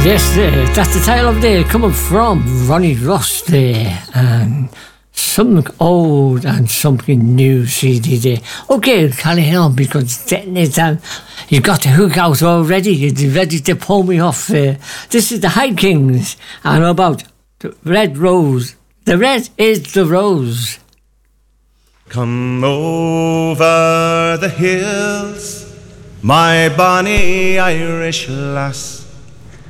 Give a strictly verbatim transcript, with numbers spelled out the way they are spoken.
Yes, there. That's the title of there, coming from Ronnie Ross there, and something old and something new C D there. Okay, carry on because it's um, you've got the hook out already. You're ready to pull me off there. This is the High Kings, and about the red rose. The red is the rose. Come over the hills, my bonny Irish lass.